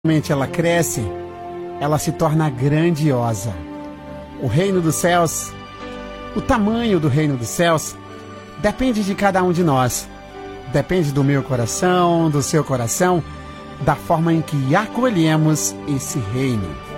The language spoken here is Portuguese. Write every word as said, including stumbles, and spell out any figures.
Realmente ela cresce, ela se torna grandiosa. O reino dos céus, o tamanho do reino dos céus, depende de cada um de nós. Depende do meu coração, do seu coração, da forma em que acolhemos esse reino.